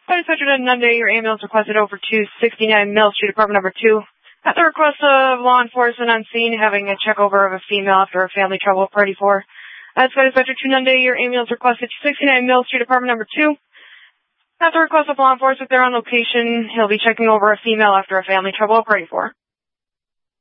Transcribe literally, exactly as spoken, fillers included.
Sorry, Dispatcher to Nunde, your ambulance requested over to sixty-nine Mill Street, apartment number two. At the request of law enforcement on scene, having a check over of a female after a family trouble at party four. At Dispatcher to Nunde, your ambulance requested to sixty-nine Mill Street, apartment number two. At the request of law enforcement, they're on location. He'll be checking over a female after a family trouble at party four.